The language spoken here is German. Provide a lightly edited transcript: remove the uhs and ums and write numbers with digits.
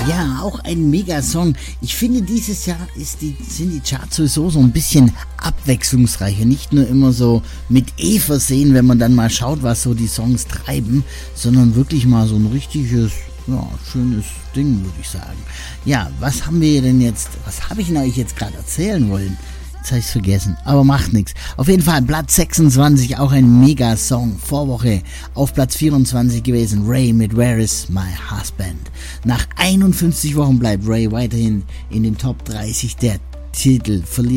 Ja, auch ein Megasong. Ich finde, dieses Jahr sind die Charts sowieso so ein bisschen abwechslungsreicher. Nicht nur immer so mit versehen, wenn man dann mal schaut, was so die Songs treiben, sondern wirklich mal so ein richtiges, schönes Ding, würde ich sagen. Ja, was habe ich denn euch jetzt gerade erzählen wollen? Jetzt habe ich es vergessen, aber macht nichts. Auf jeden Fall Platz 26, auch ein Megasong. Vorwoche auf Platz 24 gewesen, Ray mit Where is my husband? Nach 51 Wochen bleibt Ray weiterhin in den Top 30 der Titel, verliert